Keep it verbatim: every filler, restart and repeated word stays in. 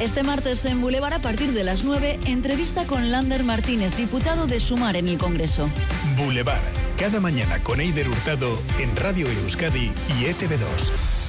Este martes en Boulevard a partir de las nueve, entrevista con Lander Martínez, diputado de Sumar en el Congreso. Boulevard, cada mañana con Eider Hurtado en Radio Euskadi y E T V dos.